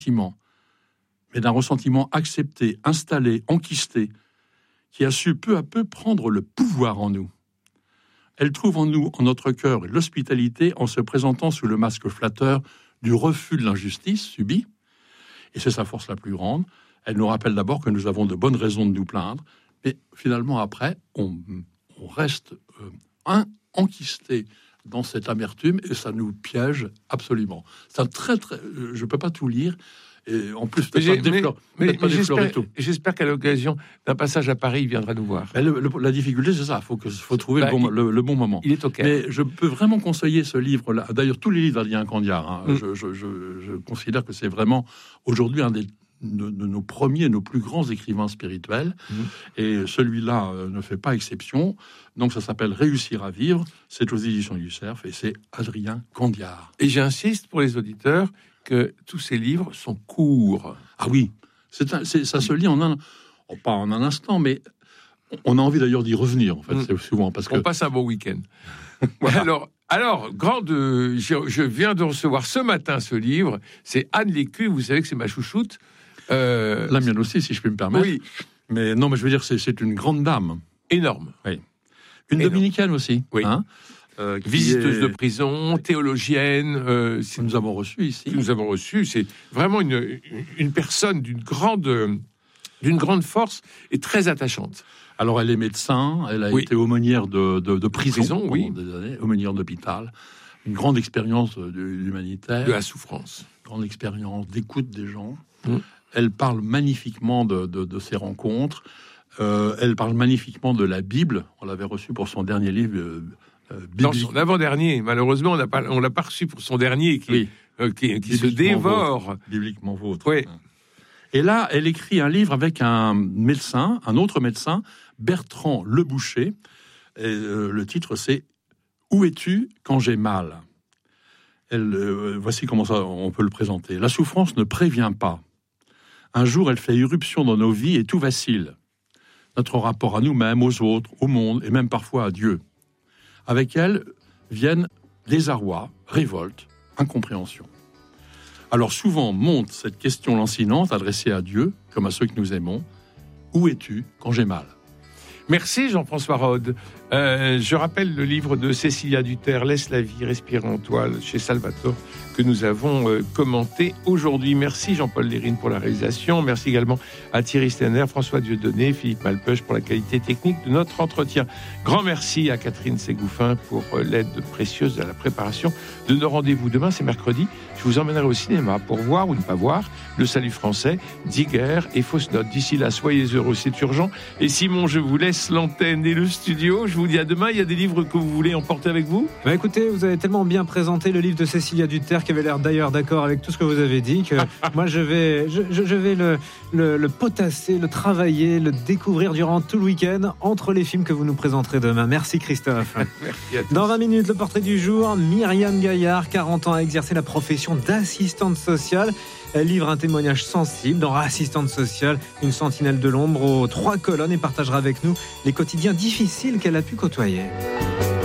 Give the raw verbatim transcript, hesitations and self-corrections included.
ressentiment, mais d'un ressentiment accepté, installé, enquisté, qui a su peu à peu prendre le pouvoir en nous. Elle trouve en nous, en notre cœur, l'hospitalité en se présentant sous le masque flatteur du refus de l'injustice subie, et c'est sa force la plus grande. Elle nous rappelle d'abord que nous avons de bonnes raisons de nous plaindre, mais finalement après, on, on reste euh, un, enquisté dans cette amertume et ça nous piège absolument. C'est un très très, je peux pas tout lire. Et en plus, mais, pas mais, fleurs, mais, pas mais j'espère, tout. j'espère qu'à l'occasion d'un passage à Paris, il viendra nous voir. Le, le, la difficulté, c'est ça. Il faut, que, faut trouver bah, le, bon, il, le, le bon moment. Il est OK. Mais je peux vraiment conseiller ce livre-là. D'ailleurs, tous les livres d'Adrien Candiard, hein, mm. je, je, je, je considère que c'est vraiment aujourd'hui un des de, de nos premiers, nos plus grands écrivains spirituels. Mmh. Et celui-là euh, ne fait pas exception. Donc ça s'appelle Réussir à vivre. C'est aux éditions du Cerf et c'est Adrien Candiard. Et j'insiste pour les auditeurs que tous ces livres sont courts. Ah oui, c'est un, c'est, ça se lit en un, oh, pas en un instant, mais on a envie d'ailleurs d'y revenir. En fait, mmh. c'est souvent parce que on passe un bon week-end. Voilà. Alors. Alors, grande, je, je viens de recevoir ce matin ce livre. C'est Anne Lécu. Vous savez que c'est ma chouchoute. Euh, La mienne aussi, si je peux me permettre. Oui. Mais non, mais je veux dire, c'est, c'est une grande dame. Énorme. Oui. Une Énorme. Dominicaine aussi. Oui. Hein, euh, Visiteuse est... de prison, théologienne. Euh, c'est... Nous avons reçu ici. Nous avons reçu. C'est vraiment une, une personne d'une grande, d'une grande force et très attachante. Alors, elle est médecin. Elle a oui. été aumônière de, de, de prison, prison pendant oui. des années, aumônière d'hôpital. Une grande expérience de, de l'humanitaire. De la souffrance. Grande expérience d'écoute des gens. Mmh. Elle parle magnifiquement de, de, de ses rencontres. Euh, elle parle magnifiquement de la Bible. On l'avait reçue pour son dernier livre. Euh, Dans son avant-dernier. Malheureusement, on n'a pas, on l'a pas reçu pour son dernier, qui, oui. euh, qui, qui se dévore. Vôtre. Bibliquement vôtre. Oui. Et là, elle écrit un livre avec un médecin, un autre médecin, Bertrand Leboucher. Et, euh, le titre, c'est « Où es-tu quand j'ai mal ?» Elle, euh, voici comment ça, on peut le présenter. La souffrance ne prévient pas. Un jour, elle fait irruption dans nos vies et tout vacille. Notre rapport à nous-mêmes, aux autres, au monde et même parfois à Dieu. Avec elle viennent désarroi, révolte, incompréhension. Alors souvent monte cette question lancinante adressée à Dieu, comme à ceux que nous aimons. Où es-tu quand j'ai mal ? Merci Jean-François Rode. Euh, je rappelle le livre de Cécilia Duterre, Laisse la vie respirer en toi, chez Salvatore, que nous avons euh, commenté aujourd'hui. Merci Jean-Paul Lérine pour la réalisation. Merci également à Thierry Stenner, François Dieudonné, Philippe Malpeuch pour la qualité technique de notre entretien. Grand merci à Catherine Ségouffin pour euh, l'aide précieuse à la préparation de nos rendez-vous. Demain, c'est mercredi. Je vous emmènerai au cinéma pour voir ou ne pas voir Le Salut français, Digger et Fausse Note. D'ici là, soyez heureux, c'est urgent. Et Simon, je vous laisse l'antenne et le studio. Je vous dis à demain. Il y a des livres que vous voulez emporter avec vous ? Bah écoutez, vous avez tellement bien présenté le livre de Cécilia Duterre qui avait l'air d'ailleurs d'accord avec tout ce que vous avez dit que moi je vais, je, je vais le, le, le potasser, le travailler, le découvrir durant tout le week-end entre les films que vous nous présenterez demain. Merci Christophe. Merci à tous. Dans vingt minutes, le portrait du jour. Myriam Gaillard, quarante ans, a exercé la profession d'assistante sociale. Elle livre un témoignage sensible dans Assistante sociale, une sentinelle de l'ombre aux trois colonnes et partagera avec nous les quotidiens difficiles qu'elle a pu côtoyer.